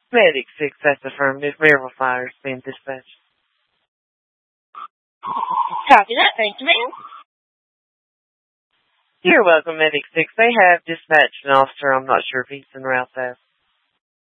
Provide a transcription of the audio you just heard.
Medic 6, that's affirmative. River Fire's been dispatched. Copy that. Thank you, ma'am. You're welcome, Medic 6. They have dispatched an officer. I'm not sure if he's en route though.